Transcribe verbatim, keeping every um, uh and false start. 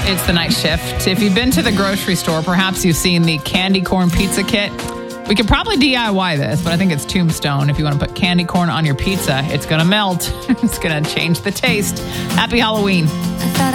It's the night shift. If you've been to the grocery store, perhaps you've seen the candy corn pizza kit. We could probably D I Y this, but I think it's tombstone. If you want to put candy corn on your pizza, it's going to melt. It's going to change the taste. Happy Halloween. I thought